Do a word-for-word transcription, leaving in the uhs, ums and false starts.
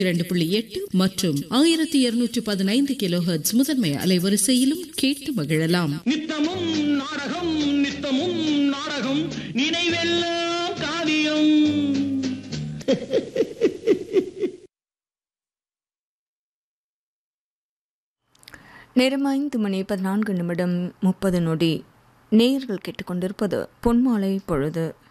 இரண்டு புள்ளி எட்டு மற்றும் ஆயிரத்தி இருநூற்றி பதினைந்து கிலோஹெர்ட்ஸ் முதன்மை அலைவரிசையிலும் கேட்டு மகிழலாம். நித்தமும் நாடகம் நித்தமும் நாடகம் நினைவெல்லாம் காவியம். நேரம் ஐந்து மணி பதினான்கு நிமிடம் முப்பது நொடி. நேயர்கள் கேட்டுக்கொண்டிருப்பது பொன்மாலை பொழுது.